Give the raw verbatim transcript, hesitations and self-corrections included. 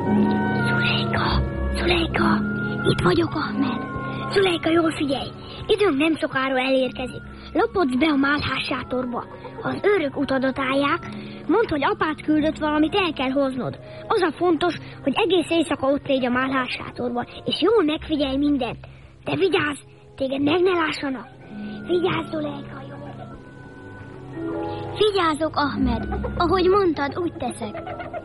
Zulejka, Zulejka, itt vagyok, Ahmed. Zulejka, jól figyelj, időnk nem sokára elérkezik. Lopodsz be a málhás sátorba. Ha az őrök utadat állják, mondd, hogy apát küldött valamit, el kell hoznod. Az a fontos, hogy egész éjszaka ott légy a málhás sátorba, és jól megfigyelj mindent. De vigyázz, téged meg ne lássanak. Vigyázz, Zulejka, jól. Vigyázok, Ahmed. Ahogy mondtad, úgy teszek.